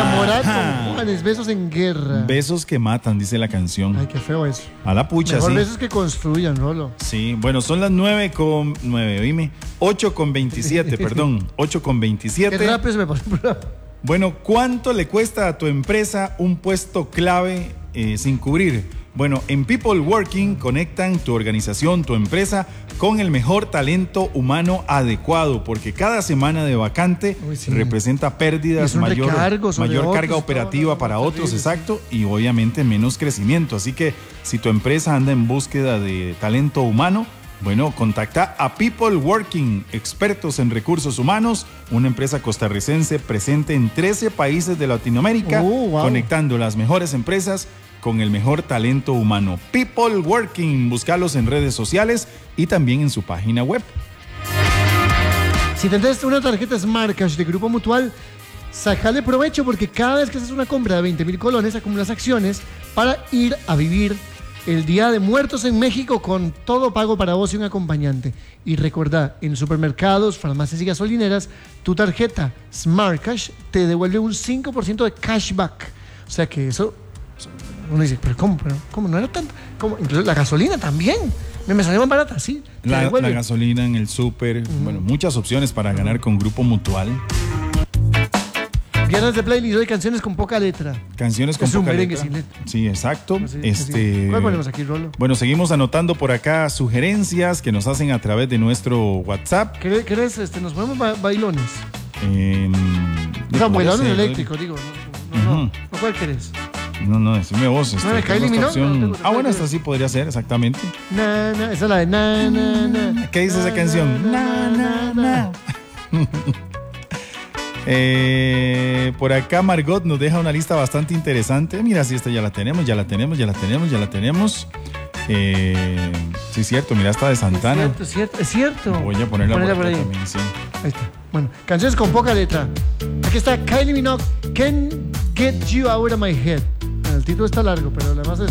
Enamorar con Juanes, besos en guerra. Besos que matan, dice la canción. Ay, qué feo eso. A la pucha, mejor sí. besos que construyan, Rolo. Sí, bueno, son las 8:27, perdón. 8:27. Qué rápido se me pasó. Bueno, ¿cuánto le cuesta a tu empresa un puesto clave sin cubrir? Bueno, en People Working conectan tu organización, tu empresa, con el mejor talento humano adecuado, porque cada semana de vacante representa pérdidas, mayor carga operativa para otros, exacto, y obviamente menos crecimiento. Así que si tu empresa anda en búsqueda de talento humano, bueno, contacta a People Working, expertos en recursos humanos, una empresa costarricense presente en 13 países de Latinoamérica, conectando las mejores empresas con el mejor talento humano. People Working, búscalos en redes sociales y también en su página web. Si tendrás una tarjeta Smart Cash de Grupo Mutual, sácale provecho porque cada vez que haces una compra de 20,000 colones, acumulas acciones para ir a vivir el Día de Muertos en México con todo pago para vos y un acompañante. Y recordá, en supermercados, farmacias y gasolineras, tu tarjeta Smart Cash te devuelve un 5% de cashback. O sea que eso, uno dice, pero ¿cómo? ¿Cómo? No era tanto. ¿Cómo? Incluso la gasolina también. Me salió más barata, sí. La gasolina en el súper, bueno, muchas opciones para ganar con Grupo Mutual. Viernes de playlist de canciones con poca letra. Canciones con poca letra. Sin letra. Sí, exacto. ¿Cuál ponemos aquí, Rolo? Bueno, seguimos anotando por acá sugerencias que nos hacen a través de nuestro WhatsApp. ¿Querés? Nos ponemos bailones. Bailones eléctricos, digo. No. ¿Cuál querés? No, decime vos. ¿No de Kylie Minogue? Bueno, esta sí podría ser, exactamente. Esa es la de na. ¿Qué dice esa canción? Na. Por acá Margot nos deja una lista bastante interesante. Mira, si esta ya la tenemos. Sí, es cierto, mira, esta de Santana. Es cierto. Voy a ponerla por ahí también, sí. Ahí está. Bueno, canciones con poca letra. Aquí está Kylie Minogue, Can't Get You Out of My Head. El título está largo, pero además es